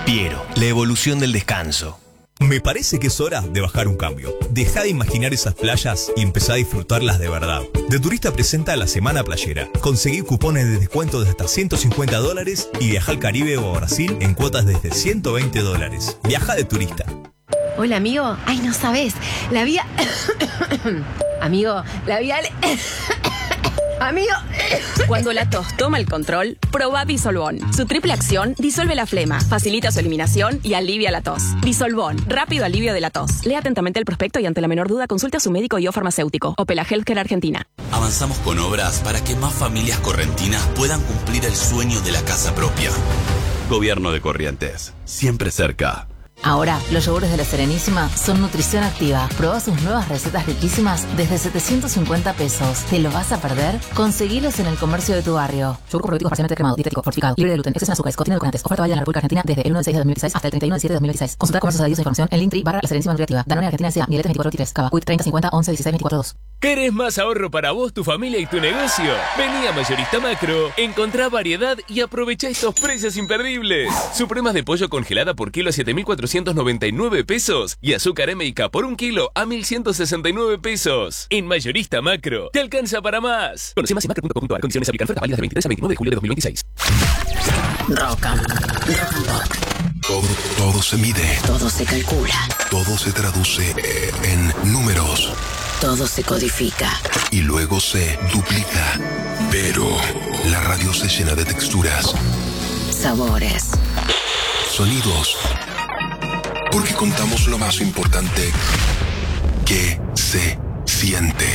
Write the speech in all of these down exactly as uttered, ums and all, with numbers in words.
Piero, la evolución del descanso. Me parece que es hora de bajar un cambio. Deja de imaginar esas playas y empezá a disfrutarlas de verdad. De Turista presenta la Semana Playera. Conseguí cupones de descuento de hasta ciento cincuenta dólares y viaja al Caribe o a Brasil en cuotas desde ciento veinte dólares. Viaja de Turista. Hola, amigo. Ay, no sabes. La vida... amigo, la vida... Amigo. Cuando la tos toma el control, probá Disolvón. Su triple acción disuelve la flema, facilita su eliminación y alivia la tos. Disolvón, rápido alivio de la tos. Lea atentamente el prospecto y ante la menor duda consulte a su médico y o farmacéutico. Opela Healthcare Argentina. Avanzamos con obras para que más familias correntinas puedan cumplir el sueño de la casa propia. Gobierno de Corrientes, siempre cerca. Ahora, los yogures de La Serenísima son nutrición activa. Probá sus nuevas recetas riquísimas desde setecientos cincuenta pesos. ¿Te lo vas a perder? Conseguilos en el comercio de tu barrio. Yogur probiotico parcialmente cremado, dietético, fortificado, libre de gluten, exceso en azúcares, contiene edulcorantes. Oferta válida en la República Argentina desde el uno de seis de dos mil dieciséis hasta el treinta y uno de siete de dos mil dieciséis. Consulta comercios adheridos e información en Linktree barra La Serenísima Nutritiva. Danone Argentina S A, Mieletes veinticuatro veintitrés, Cava, Q I C treinta cincuenta once dieciséis veinticuatro dos. ¿Querés más ahorro para vos, tu familia y tu negocio? Vení a Mayorista Macro, encontrá variedad y aprovechá estos precios imperdibles. Supremas de pollo congelada por kilo a siete mil cuatrocientos noventa y nueve pesos y azúcar M y K por un kilo a mil ciento sesenta y nueve pesos. En Mayorista Macro, te alcanza para más. Conoce más en macro punto com punto a r. Condiciones aplican. Oferta válida del veintitrés al veintinueve de julio de dos mil veintiséis. Rock and, rock and pop. Todo, todo se mide. Todo se calcula. Todo se traduce en números. Todo se codifica. Y luego se duplica. Pero la radio se llena de texturas. Sabores. Sonidos. Porque contamos lo más importante, que se siente.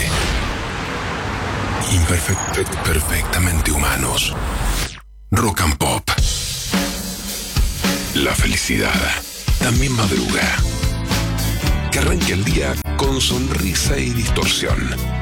Imperfecto, perfectamente humanos. Rock and Pop. La felicidad también madruga. Que arranque el día con sonrisa y distorsión.